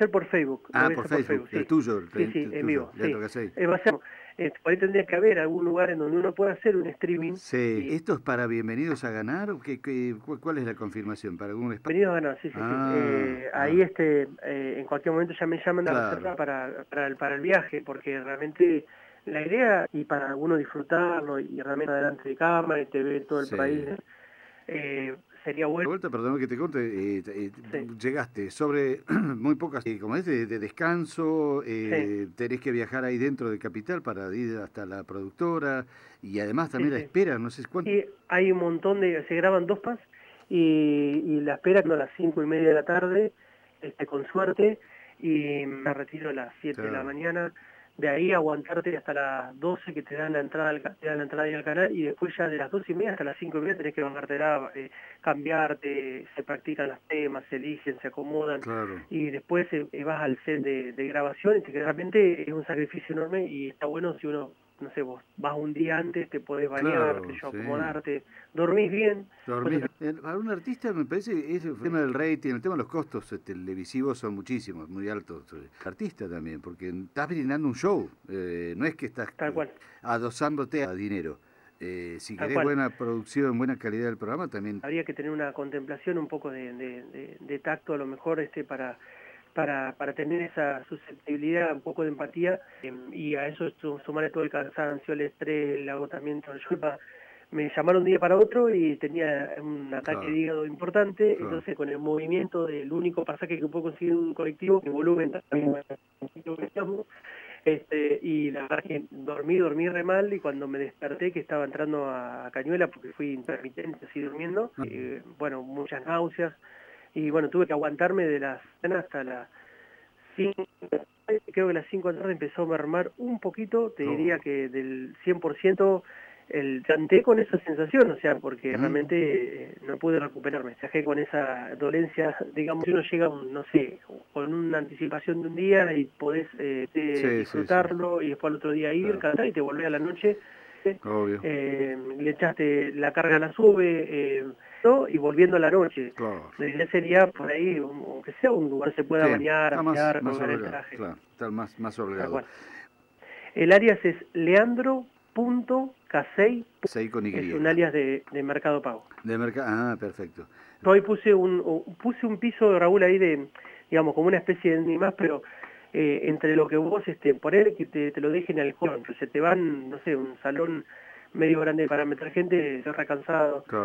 ser por Facebook. Ah, Voy a por hacer por Facebook, Facebook, el sí. tuyo, Sí, sí, el en tuyo, vivo, sí. Leandro Casey. Va a ser, por ahí tendría que haber algún lugar en donde uno pueda hacer un streaming. Sí. Y ¿Esto es para Bienvenidos a Ganar? ¿Cuál es la confirmación? ¿Para algún espacio? venido a ganar, sí, sí, sí. Ahí en cualquier momento ya me llaman de Claro. reserva para el viaje, porque realmente la idea, y para uno disfrutarlo, y realmente adelante de cámara, y te ve todo el país, Sí. sería De bueno. vuelta, perdón que te corte, Sí, llegaste sobre muy pocas, como es, de descanso, sí, tenés que viajar ahí dentro de Capital para ir hasta la productora y además sí, también la sí. espera, no sé cuánto. Y hay un montón se graban dos pas, y la espera a las 5:30 de la tarde, con suerte, y me retiro a las 7 de la Claro. mañana. De ahí aguantarte hasta las 12 que te dan la entrada te dan la entrada ahí al canal, y después ya de las 12:30 hasta las 5:30 tenés que bancártela, cambiarte, se practican los temas, se eligen, se acomodan, Claro. y después vas al set de grabación, y que realmente es un sacrificio enorme, y está bueno si uno, no sé, vos vas un día antes, te podés bañar, Claro, sí. acomodarte, dormís bien. Dormir. Para un artista me parece es el tema del rating, el tema de los costos televisivos son muchísimos, muy altos. Artista también, porque estás brindando un show, no es que estás Tal cual, adosándote a dinero. Si tal querés cual. buena producción, buena calidad del programa, también. Habría que tener una contemplación, un poco de tacto, a lo mejor, para tener esa susceptibilidad, un poco de empatía, y a eso sumarle todo el cansancio, el estrés, el agotamiento. Me llamaron de un día para otro y tenía un ataque de Claro, hígado importante, claro. entonces con el movimiento del único pasaje que puedo conseguir en un colectivo, el volumen también, y la verdad que dormí re mal, y cuando me desperté, que estaba entrando a Cañuela, porque fui intermitente así durmiendo, bueno, muchas náuseas, y bueno, tuve que aguantarme de las cenas hasta las 5, creo que a las 5 de la tarde empezó a mermar un poquito, te Oh. diría que del 100%, canté con esa sensación, o sea, porque ¿Mm? realmente no pude recuperarme, viajé con esa dolencia, digamos, si uno llega, no sé, con una anticipación de un día y podés Sí, sí, sí, disfrutarlo, y después al otro día ir, claro, cantar, y te volvés a la noche, obvio, le echaste la carga a la sube, ¿no? Y volviendo a la noche. claro. La idea sería por ahí, aunque sea un lugar se pueda Sí, bañar, está más, asear, más colgar el holgado, traje, claro, está más tal holgado. cual. El alias es leandro.casey, Sí, con Y. es un alias de Mercado Pago. De mercado, ah, perfecto. Yo hoy puse un piso, Raúl, ahí digamos, como una especie de ni más, pero entre lo que vos poner, que te lo dejen al alcohol, se te van, no sé, un salón medio grande para meter gente, se cansado. Claro.